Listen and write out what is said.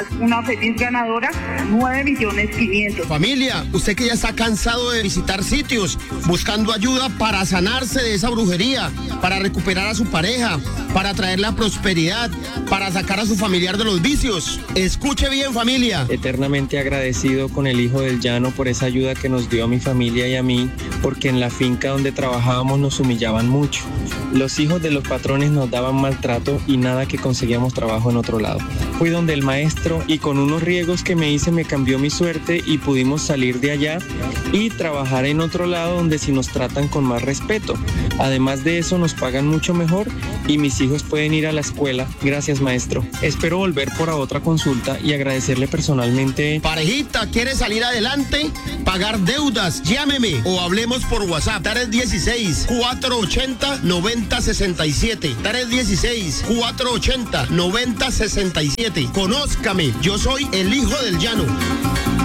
Una feliz ganadora, 9.500.000. Familia, usted que ya está cansado de visitar sitios, buscando ayuda para sanarse de esa brujería, para recuperar a su pareja, para traerle la prosperidad, para sacar a su familiar de los vicios. Escuche bien, familia. Eternamente agradecido con el Hijo del Llano por esa ayuda que nos dio a mi familia y a mí, porque en la finca donde trabajábamos nos humillaban mucho. Los hijos de los patrones nos daban maltrato y nada que conseguíamos trabajo en otro lado. Fui donde el maestro y con unos riegos que me hice me cambió mi suerte y pudimos salir de allá y trabajar en otro lado donde sí nos tratan con más respeto. Además de eso nos pagan mucho mejor y mis hijos pueden ir a la escuela. Gracias, maestro. Espero volver por otra consulta y agradecerle personalmente. Parejita, ¿quiere salir adelante? Pagar deudas, llámeme o hablemos por WhatsApp. 316-480-9067. 316-480-9067. Conózcame, yo soy el Hijo del Llano.